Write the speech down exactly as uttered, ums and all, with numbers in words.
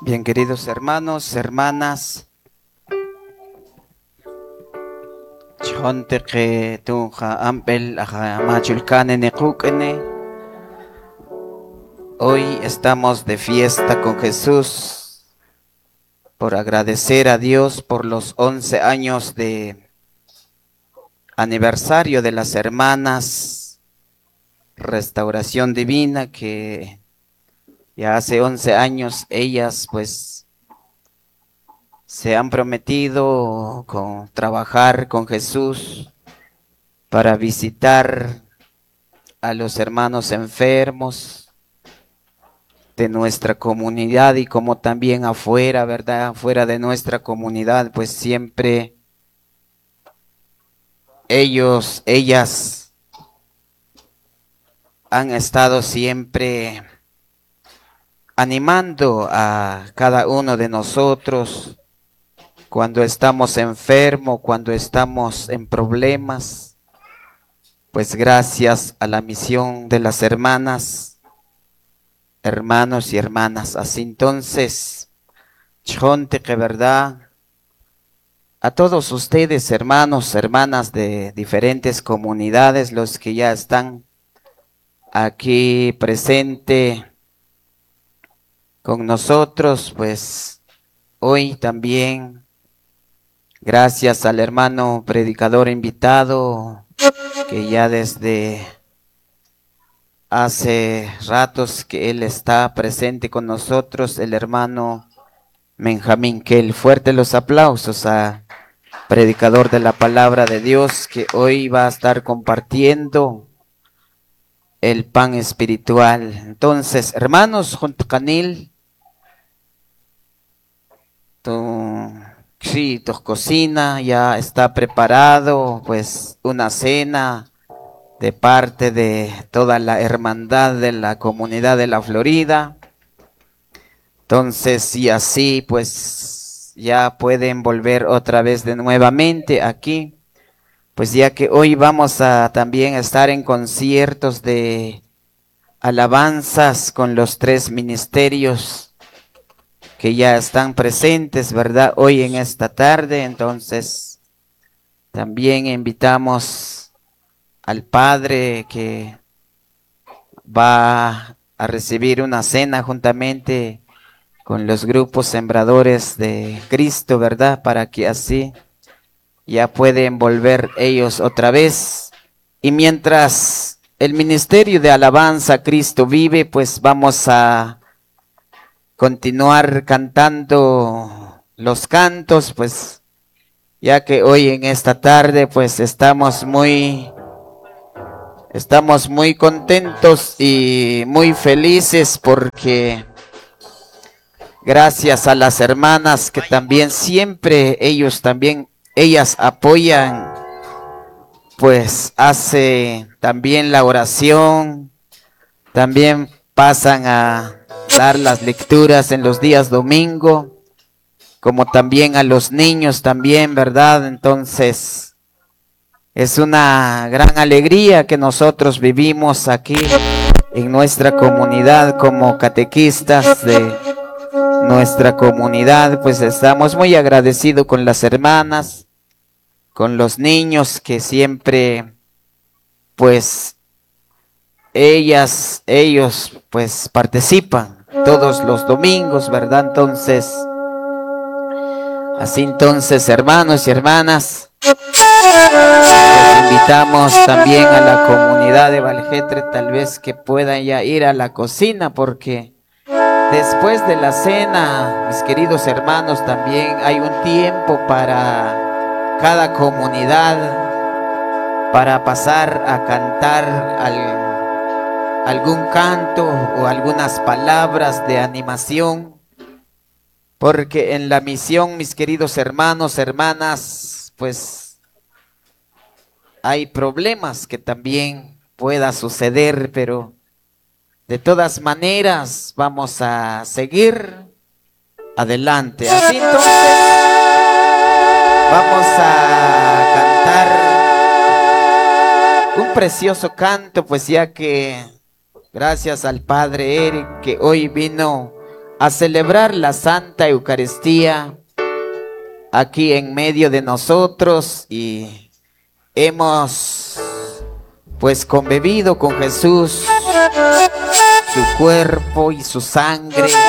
Bien, queridos hermanos, hermanas, chonteque tunja ampel aja machulcane necucene. Hoy estamos de fiesta con Jesús por agradecer a Dios por los once años de aniversario de las hermanas Restauración Divina, que ya hace once años ellas pues se han prometido con trabajar con Jesús para visitar a los hermanos enfermos de nuestra comunidad y como también afuera, ¿verdad? Fuera de nuestra comunidad, pues siempre ellos, ellas han estado siempre animando a cada uno de nosotros cuando estamos enfermos, cuando estamos en problemas, pues gracias a la misión de las hermanas, hermanos y hermanas. Así entonces, chonte que verdad, a todos ustedes, hermanos, hermanas de diferentes comunidades, los que ya están aquí presente con nosotros, pues hoy también, gracias al hermano predicador invitado, que ya desde hace ratos que él está presente con nosotros, el hermano Benjamín Kell. Fuerte los aplausos a predicador de la palabra de Dios, que hoy va a estar compartiendo el pan espiritual. Entonces, hermanos, junto canil, tu, sí, tu cocina ya está preparado, pues una cena de parte de toda la hermandad de la comunidad de la Florida. Entonces, y así, pues ya pueden volver otra vez de nuevamente aquí, pues ya que hoy vamos a también estar en conciertos de alabanzas con los tres ministerios que ya están presentes, ¿verdad? Hoy en esta tarde, entonces también invitamos al Padre que va a recibir una cena juntamente con los grupos sembradores de Cristo, ¿verdad? Para que así ya pueden volver ellos otra vez. Y mientras el ministerio de alabanza Cristo vive, pues vamos a continuar cantando los cantos, pues ya que hoy en esta tarde pues estamos muy estamos muy contentos y muy felices porque gracias a las hermanas que también siempre ellos también ellas apoyan, pues hace también la oración, también pasan a dar las lecturas en los días domingo, como también a los niños también, ¿verdad? Entonces, es una gran alegría que nosotros vivimos aquí en nuestra comunidad como catequistas de nuestra comunidad, pues estamos muy agradecidos con las hermanas, con los niños que siempre, pues, ellas, ellos, pues, participan todos los domingos, ¿verdad? Entonces, así entonces, hermanos y hermanas, les invitamos también a la comunidad de Valjetre, tal vez que puedan ya ir a la cocina, porque después de la cena, mis queridos hermanos, también hay un tiempo para cada comunidad, para pasar a cantar al algún canto o algunas palabras de animación, porque en la misión, mis queridos hermanos, hermanas, pues hay problemas que también pueda suceder, pero de todas maneras vamos a seguir adelante. Así entonces vamos a cantar un precioso canto, pues ya que gracias al Padre Eric que hoy vino a celebrar la Santa Eucaristía aquí en medio de nosotros y hemos pues convivido con Jesús, su cuerpo y su sangre.